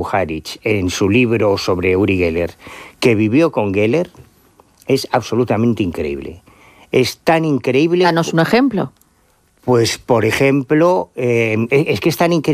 Harich, en su libro sobre Uri Geller, que vivió con Geller, es absolutamente increíble. Es tan increíble... Danos un ejemplo. Pues, por ejemplo, es que es tan increíble